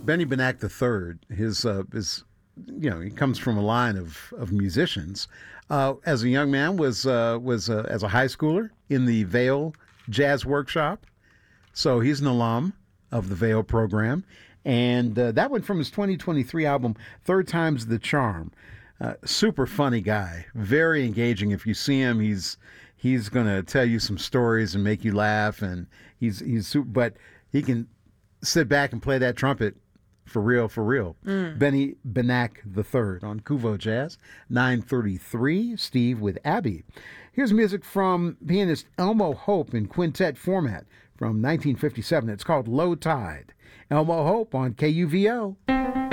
Benny Benack III, he comes from a line of musicians. As a young man, was as a high schooler in the Vale Jazz Workshop. So he's an alum of the Vale program. And that went from his 2023 album, Third Time's the Charm. Super funny guy, very engaging. If you see him, he's going to tell you some stories and make you laugh. And he's super, but he can sit back and play that trumpet for real, for real. Benny Benack III on Kuvo Jazz, 9:33. Steve with Abby. Here's music from pianist Elmo Hope in quintet format from 1957. It's called Low Tide. Elmo Hope on KUVO.